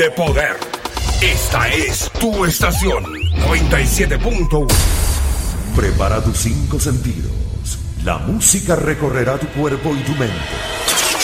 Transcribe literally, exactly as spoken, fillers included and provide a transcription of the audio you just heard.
de poder. Esta es tu estación noventa y siete punto uno. Prepara tus cinco sentidos. La música recorrerá tu cuerpo y tu mente.